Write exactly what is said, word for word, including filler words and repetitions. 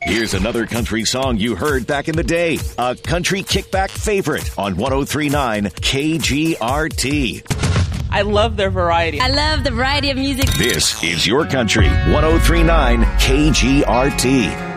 Here's another country song you heard back in the day. A country kickback favorite on one oh three point nine K G R T. I love their variety. I love the variety of music. This is your country, one oh three point nine K G R T.